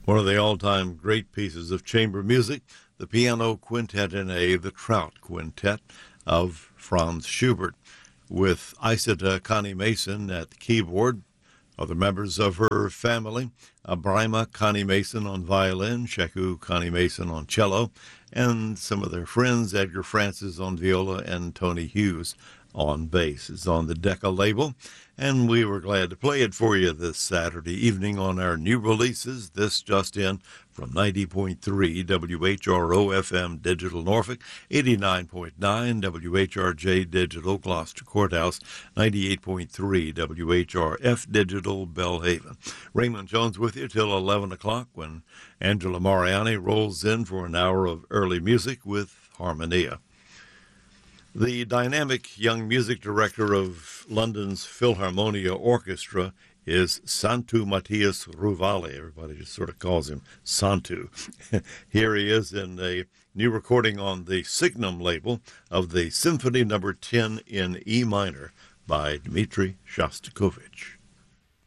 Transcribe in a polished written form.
One of the all-time great pieces of chamber music, the piano quintet in A, the Trout Quintet of Franz Schubert, with Isita Connie Mason at the keyboard. Other members of her family, Brima Connie Mason on violin, Sheku Connie Mason on cello, and some of their friends, Edgar Francis on viola and Tony Hughes on bass. It's on the Decca label, and we were glad to play it for you this Saturday evening on our new releases. This just in from 90.3 WHRO-FM Digital Norfolk, 89.9 WHRJ Digital Gloucester Courthouse, 98.3 WHRF Digital Bellhaven. Raymond Jones with you till 11 o'clock when Angela Mariani rolls in for an hour of early music with Harmonia. The dynamic young music director of London's Philharmonia Orchestra is Santu Matthias Ruvali. Everybody just sort of calls him Santu. Here he is in a new recording on the Signum label of the Symphony No. 10 in E minor by Dmitri Shostakovich.